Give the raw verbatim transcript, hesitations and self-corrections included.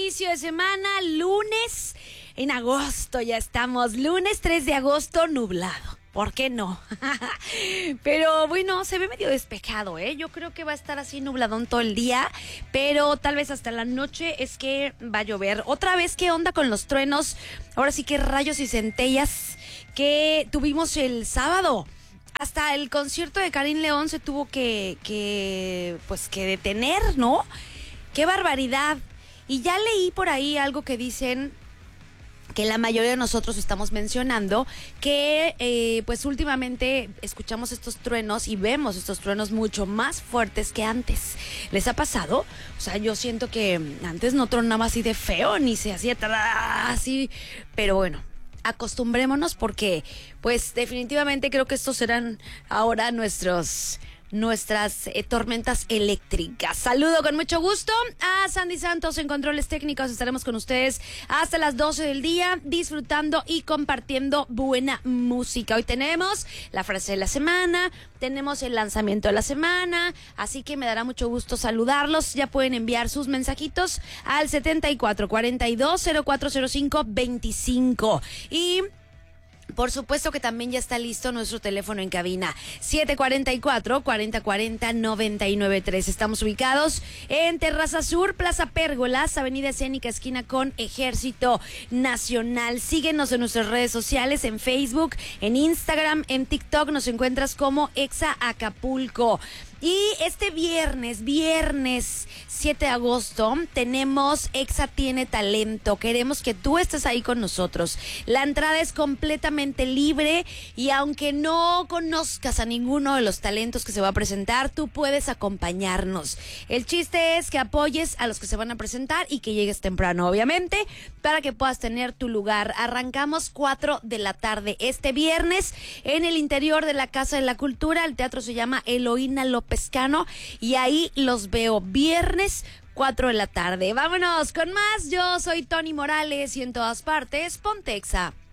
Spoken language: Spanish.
inicio de semana, lunes, en agosto ya estamos, lunes tres de agosto, nublado. ¿Por qué no? Pero bueno, se ve medio despejado, ¿eh? Yo creo que va a estar así nubladón todo el día, pero tal vez hasta la noche es que va a llover. Otra vez, ¿qué onda con los truenos? Ahora sí que rayos y centellas que tuvimos el sábado. Hasta el concierto de Karim León se tuvo que, que, pues, que detener, ¿no? ¡Qué barbaridad! Y ya leí por ahí algo que dicen que la mayoría de nosotros estamos mencionando, que eh, pues últimamente escuchamos estos truenos y vemos estos truenos mucho más fuertes que antes. ¿Les ha pasado? O sea, yo siento que antes no tronaba así de feo, ni se hacía así, pero bueno, acostumbrémonos porque pues definitivamente creo que estos serán ahora nuestros... nuestras eh, tormentas eléctricas. Saludo con mucho gusto a Sandy Santos en controles técnicos. Estaremos con ustedes hasta las doce del día disfrutando y compartiendo buena música. Hoy tenemos la frase de la semana, tenemos el lanzamiento de la semana, así que me dará mucho gusto saludarlos. Ya pueden enviar sus mensajitos al setenta y cuatro cuarenta y dos cero cuatro cero cinco veinticinco. Y por supuesto que también ya está listo nuestro teléfono en cabina, siete cuatro cuatro, cuarenta cuarenta, noventa y nueve tres. Estamos ubicados en Terraza Sur, Plaza Pérgolas, Avenida Escénica, esquina con Ejército Nacional. Síguenos en nuestras redes sociales, en Facebook, en Instagram, en TikTok, nos encuentras como Exa Acapulco. Y este viernes, viernes siete de agosto, tenemos Exa Tiene Talento. Queremos que tú estés ahí con nosotros. La entrada es completamente libre y aunque no conozcas a ninguno de los talentos que se va a presentar, tú puedes acompañarnos. El chiste es que apoyes a los que se van a presentar y que llegues temprano, obviamente, para que puedas tener tu lugar. Arrancamos cuatro de la tarde este viernes en el interior de la Casa de la Cultura. El teatro se llama Eloína López Cano y ahí los veo viernes cuatro de la tarde. Vámonos con más. Yo soy Tony Morales y en todas partes, ponte Exa.